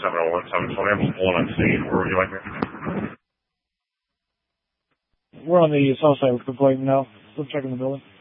7017. I'm pulling on scene. Where would you like me? We're on the south side with the plate now. Still checking the building.